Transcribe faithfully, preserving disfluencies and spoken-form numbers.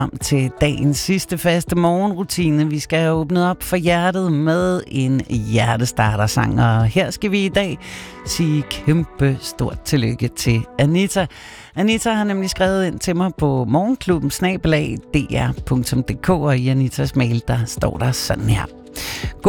Om til dagens sidste faste morgenrutine. Vi skal have åbnet op for hjertet med en hjertestartersang, og her skal vi i dag sige kæmpe stort tillykke til Anita. Anita har nemlig skrevet ind til mig på morgenklubben snabel-a d r punktum d k, og i Anitas mail, der står der sådan her.